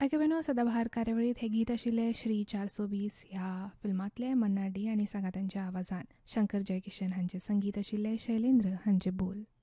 आयकवेनो सदाबहार कार्यावळीत हे गीत आशिल्ले श्री 420 ह्या फिल्मांतले मन्ना डी आनी सांगात्यांच्या आवाजान. शंकर जयकिशन हांचे संगीत आशिल्ले शैलेंद्र हांचे बोल.